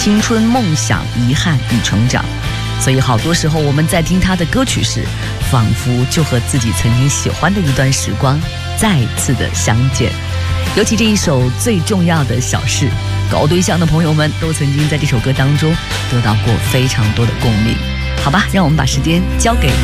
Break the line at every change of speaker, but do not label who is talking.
青春、梦想、遗憾与成长。所以好多时候我们在听他的歌曲时，仿佛就和自己曾经喜欢的一段时光再次的相见。尤其这一首最重要的小事，搞对象的朋友们都曾经在这首歌当中得到过非常多的共鸣。好吧，让我们把时间交给